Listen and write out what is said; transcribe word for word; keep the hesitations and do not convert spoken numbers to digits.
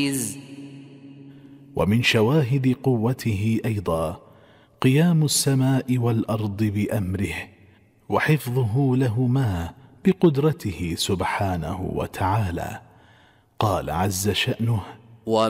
ومن شواهد قوته أيضا قيام السماء والأرض بأمره وحفظه لهما بقدرته سبحانه وتعالى. قال عز شأنه: